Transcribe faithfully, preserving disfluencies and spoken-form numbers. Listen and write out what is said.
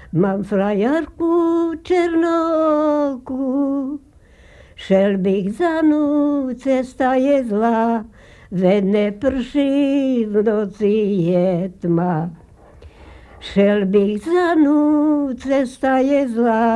Mám frajerku černooku, šel bych za ňu, cesta je zlá, veď neprší, v noci je tma. Šel bych za ňu, cesta je zlá,